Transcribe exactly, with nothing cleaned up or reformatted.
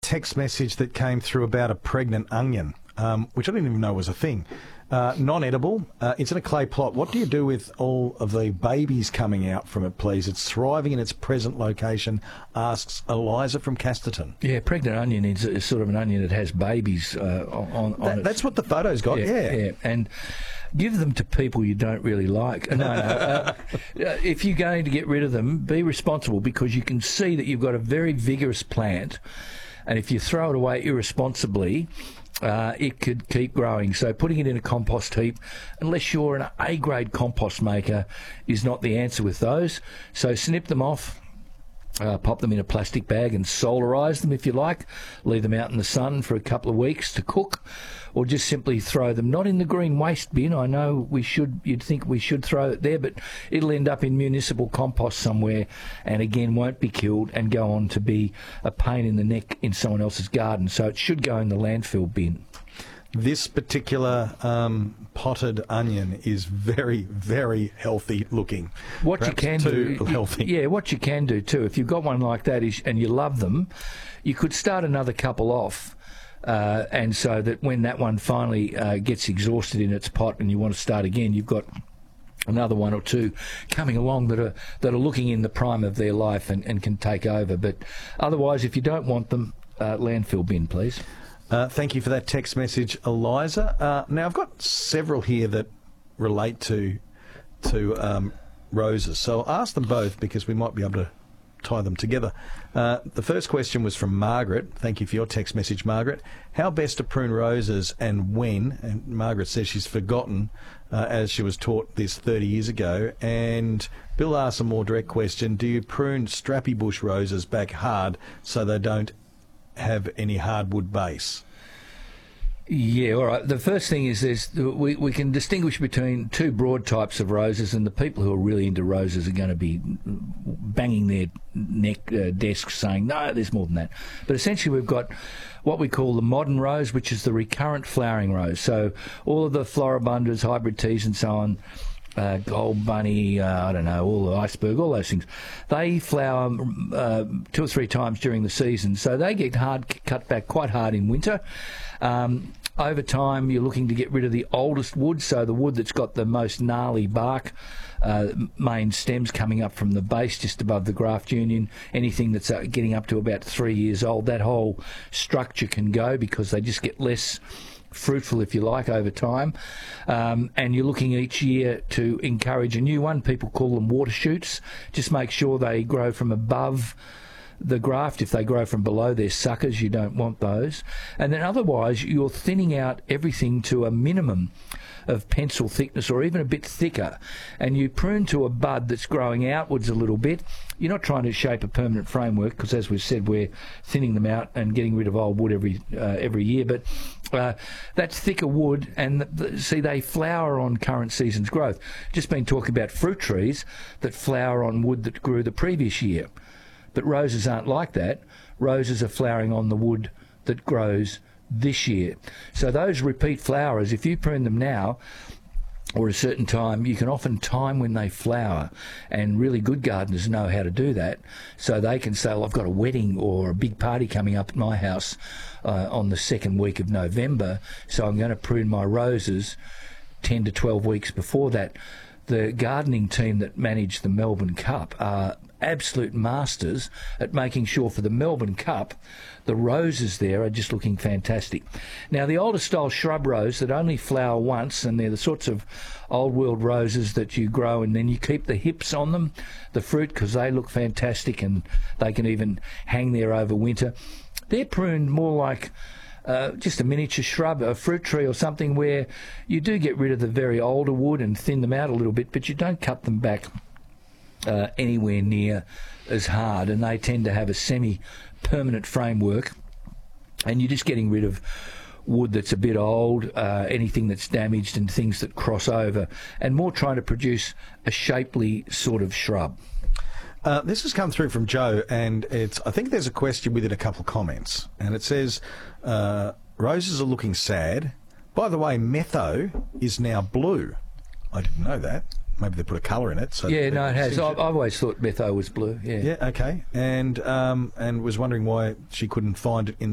text message that came through about a pregnant onion, um, which I didn't even know was a thing. Uh, non-edible. Uh, it's in a clay plot. What do you do with all of the babies coming out from it, please? It's thriving in its present location, asks Eliza from Casterton. Yeah, pregnant onion is, is sort of an onion that has babies uh, on, on that, it. That's what the photo's got, yeah. Yeah, yeah. And give them to people you don't really like. No, no. Uh, if you're going to get rid of them, be responsible, because you can see that you've got a very vigorous plant, and if you throw it away irresponsibly, Uh, it could keep growing. So putting it in a compost heap, unless you're an A-grade compost maker, is not the answer with those. So snip them off, uh, pop them in a plastic bag and solarise them if you like. Leave them out in the sun for a couple of weeks to cook, or just simply throw them, not in the green waste bin. I know we should, you'd think we should throw it there, but it'll end up in municipal compost somewhere, and again won't be killed and go on to be a pain in the neck in someone else's garden. So it should go in the landfill bin. This particular um, potted onion is very, very healthy looking. What Perhaps you can too do, healthy. yeah, what you can do too, if you've got one like that is, and you love them, you could start another couple off. Uh, and so that when that one finally uh, gets exhausted in its pot and you want to start again, you've got another one or two coming along that are that are looking in the prime of their life and, and can take over. But otherwise, if you don't want them, uh, landfill bin, please. Uh, thank you for that text message, Eliza. Uh, now, I've got several here that relate to to um, roses, so I'll ask them both because we might be able to tie them together. Uh, the first question was from Margaret. Thank you for your text message, Margaret. How best to prune roses and when? And Margaret says she's forgotten, uh, as she was taught this thirty years ago. And Bill asks a more direct question. Do you prune strappy bush roses back hard so they don't have any hardwood base? Yeah, all right. The first thing is there's, we, we can distinguish between two broad types of roses, and the people who are really into roses are going to be banging their neck uh, desks saying, no, there's more than that. But essentially we've got what we call the modern rose, which is the recurrent flowering rose. So all of the floribundas, hybrid teas and so on, uh, gold bunny, uh, I don't know, all the iceberg, all those things, they flower uh, two or three times during the season. So they get hard, cut back quite hard in winter. Um, over time, you're looking to get rid of the oldest wood, so the wood that's got the most gnarly bark, uh, main stems coming up from the base just above the graft union, anything that's uh, getting up to about three years old, that whole structure can go because they just get less fruitful, if you like, over time. Um, and you're looking each year to encourage a new one. People call them water shoots. Just make sure they grow from above the graft. If they grow from below, they're suckers. You don't want those. And then otherwise, you're thinning out everything to a minimum of pencil thickness or even a bit thicker. And you prune to a bud that's growing outwards a little bit. You're not trying to shape a permanent framework because, as we've said, we're thinning them out and getting rid of old wood every uh, every year. But uh, that's thicker wood, and the, the, see, they flower on current season's growth. Just been talking about fruit trees that flower on wood that grew the previous year. But roses aren't like that. Roses are flowering on the wood that grows this year. So those repeat flowers, if you prune them now or a certain time, you can often time when they flower, and really good gardeners know how to do that. So they can say, well, I've got a wedding or a big party coming up at my house uh, on the second week of November, so I'm going to prune my roses ten to twelve weeks before that. The gardening team that manage the Melbourne Cup are absolute masters at making sure for the Melbourne Cup the roses there are just looking fantastic. Now, the older style shrub rose that only flower once, and they're the sorts of old world roses that you grow and then you keep the hips on them, the fruit, because they look fantastic and they can even hang there over winter. They're pruned more like Uh, just a miniature shrub, a fruit tree or something, where you do get rid of the very older wood and thin them out a little bit, but you don't cut them back uh, anywhere near as hard, and they tend to have a semi-permanent framework, and you're just getting rid of wood that's a bit old, uh, anything that's damaged and things that cross over, and more trying to produce a shapely sort of shrub. Uh, this has come through from Joe, and it's, I think there's a question within a couple of comments, and it says, uh, roses are looking sad. By the way, metho is now blue. I didn't know that. Maybe they put a colour in it. So yeah, no, it has. I've, I've always thought metho was blue. Yeah. Yeah. Okay. And um, and was wondering why she couldn't find it in the